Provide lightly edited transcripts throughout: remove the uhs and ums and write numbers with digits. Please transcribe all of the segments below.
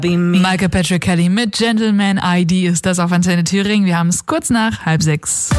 Michael Patrick Kelly mit Gentleman ID ist das auf Antenne Thüringen. Wir haben es kurz nach 5:30.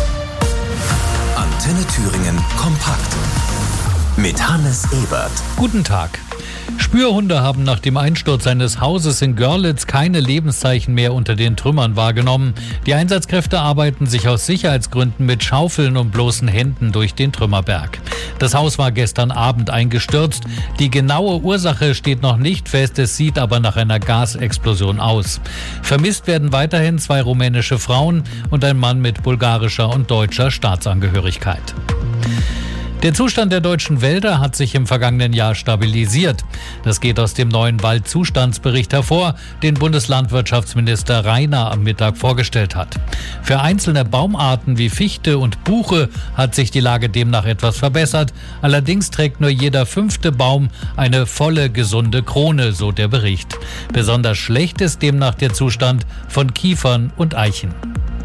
Antenne Thüringen kompakt mit Hannes Ebert. Guten Tag. Spürhunde haben nach dem Einsturz eines Hauses in Görlitz keine Lebenszeichen mehr unter den Trümmern wahrgenommen. Die Einsatzkräfte arbeiten sich aus Sicherheitsgründen mit Schaufeln und bloßen Händen durch den Trümmerberg. Das Haus war gestern Abend eingestürzt. Die genaue Ursache steht noch nicht fest, es sieht aber nach einer Gasexplosion aus. Vermisst werden weiterhin 2 rumänische Frauen und ein Mann mit bulgarischer und deutscher Staatsangehörigkeit. Der Zustand der deutschen Wälder hat sich im vergangenen Jahr stabilisiert. Das geht aus dem neuen Waldzustandsbericht hervor, den Bundeslandwirtschaftsminister Rainer am Mittag vorgestellt hat. Für einzelne Baumarten wie Fichte und Buche hat sich die Lage demnach etwas verbessert. Allerdings trägt nur jeder 5. Baum eine volle, gesunde Krone, so der Bericht. Besonders schlecht ist demnach der Zustand von Kiefern und Eichen.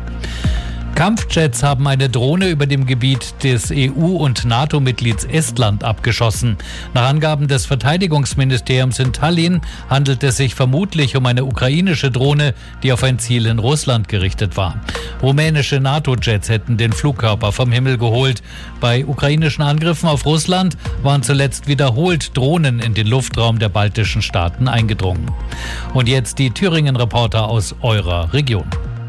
Kampfjets haben eine Drohne über dem Gebiet des EU- und NATO-Mitglieds Estland abgeschossen. Nach Angaben des Verteidigungsministeriums in Tallinn handelt es sich vermutlich um eine ukrainische Drohne, die auf ein Ziel in Russland gerichtet war. Rumänische NATO-Jets hätten den Flugkörper vom Himmel geholt. Bei ukrainischen Angriffen auf Russland waren zuletzt wiederholt Drohnen in den Luftraum der baltischen Staaten eingedrungen. Und jetzt die Thüringen-Reporter aus eurer Region.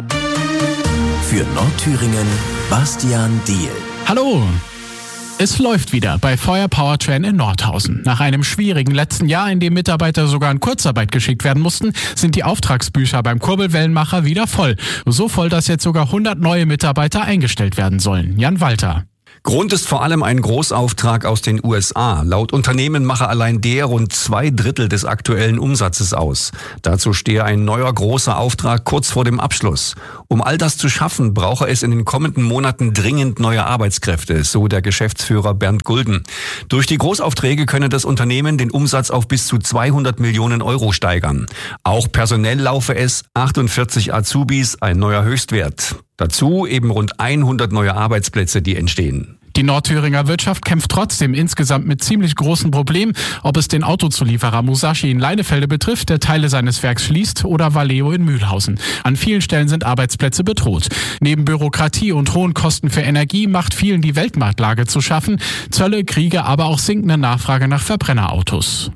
Für Nordthüringen Bastian Diehl. Hallo! Es läuft wieder bei Feuer Powertrain in Nordhausen. Nach einem schwierigen letzten Jahr, in dem Mitarbeiter sogar in Kurzarbeit geschickt werden mussten, sind die Auftragsbücher beim Kurbelwellenmacher wieder voll. So voll, dass jetzt sogar 100 neue Mitarbeiter eingestellt werden sollen. Jan Walter. Grund ist vor allem ein Großauftrag aus den USA. Laut Unternehmen mache allein der rund 2/3 des aktuellen Umsatzes aus. Dazu stehe ein neuer großer Auftrag kurz vor dem Abschluss. Um all das zu schaffen, brauche es in den kommenden Monaten dringend neue Arbeitskräfte, so der Geschäftsführer Bernd Gulden. Durch die Großaufträge könne das Unternehmen den Umsatz auf bis zu 200 Millionen Euro steigern. Auch personell laufe es, 48 Azubis, ein neuer Höchstwert. Dazu eben rund 100 neue Arbeitsplätze, die entstehen. Die Nordthüringer Wirtschaft kämpft trotzdem insgesamt mit ziemlich großen Problemen, ob es den Autozulieferer Musashi in Leinefelde betrifft, der Teile seines Werks schließt, oder Valeo in Mühlhausen. An vielen Stellen sind Arbeitsplätze bedroht. Neben Bürokratie und hohen Kosten für Energie macht vielen die Weltmarktlage zu schaffen, Zölle, Kriege, aber auch sinkende Nachfrage nach Verbrennerautos.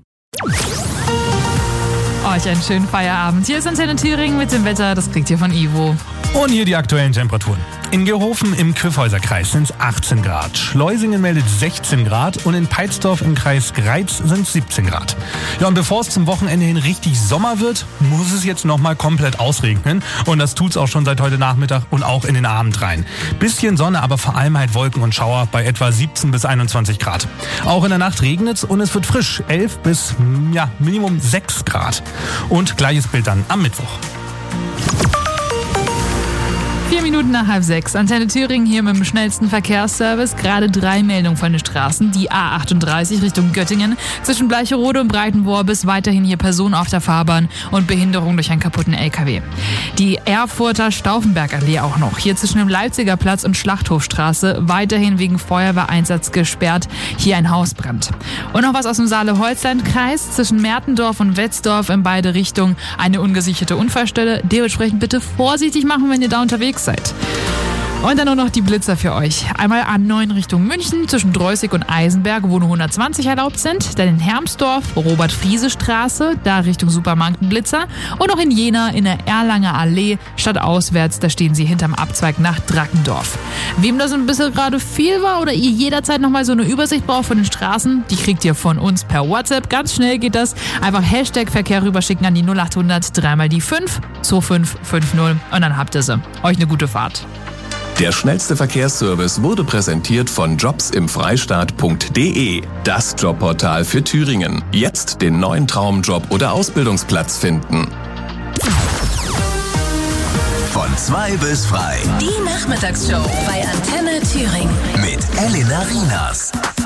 Euch einen schönen Feierabend. Hier ist Antenne Thüringen mit dem Wetter, das kriegt ihr von Ivo. Und hier die aktuellen Temperaturen. In Gehofen im Kyffhäuserkreis sind es 18 Grad, Schleusingen meldet 16 Grad und in Peitzdorf im Kreis Greiz sind es 17 Grad. Ja, und bevor es zum Wochenende hin richtig Sommer wird, muss es jetzt nochmal komplett ausregnen. Und das tut's auch schon seit heute Nachmittag und auch in den Abend rein. Bisschen Sonne, aber vor allem halt Wolken und Schauer bei etwa 17 bis 21 Grad. Auch in der Nacht regnet's und es wird frisch, 11 bis Minimum 6 Grad. Und gleiches Bild dann am Mittwoch. 4 Minuten nach 5:30. Antenne Thüringen hier mit dem schnellsten Verkehrsservice. Gerade 3 Meldungen von den Straßen. Die A38 Richtung Göttingen. Zwischen Bleicherode und Breitenworbis weiterhin hier Personen auf der Fahrbahn und Behinderung durch einen kaputten LKW. Die Erfurter Stauffenbergallee auch noch. Hier zwischen dem Leipziger Platz und Schlachthofstraße. Weiterhin wegen Feuerwehreinsatz gesperrt. Hier ein Hausbrand. Und noch was aus dem Saale-Holzland-Kreis. Zwischen Mertendorf und Wetzdorf in beide Richtungen eine ungesicherte Unfallstelle. Dementsprechend bitte vorsichtig machen, wenn ihr da unterwegs seid. Und dann nur noch die Blitzer für euch. Einmal A9 Richtung München, zwischen Dreußig und Eisenberg, wo nur 120 erlaubt sind. Dann in Hermsdorf, Robert-Friese-Straße, da Richtung Supermarkt ein Blitzer. Und noch in Jena, in der Erlanger Allee, stadtauswärts, da stehen sie hinterm Abzweig nach Drackendorf. Wem das ein bisschen gerade viel war oder ihr jederzeit nochmal so eine Übersicht braucht von den Straßen, die kriegt ihr von uns per WhatsApp. Ganz schnell geht das. Einfach Hashtag Verkehr rüberschicken an die 0800 3 mal die 5 2550 und dann habt ihr sie. Euch eine gute Fahrt. Der schnellste Verkehrsservice wurde präsentiert von jobsimfreistaat.de, das Jobportal für Thüringen. Jetzt den neuen Traumjob oder Ausbildungsplatz finden. Von 2 bis frei. Die Nachmittagsshow bei Antenne Thüringen. Mit Elena Rienas.